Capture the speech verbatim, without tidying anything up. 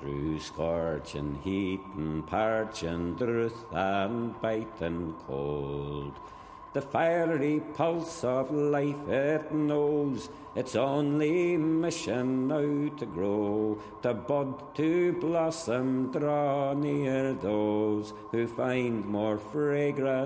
Through scorch and heat and parch and drouth and bite and cold, the fiery pulse of life it knows its only mission now to grow, to bud, to blossom, draw near those who find more fragrant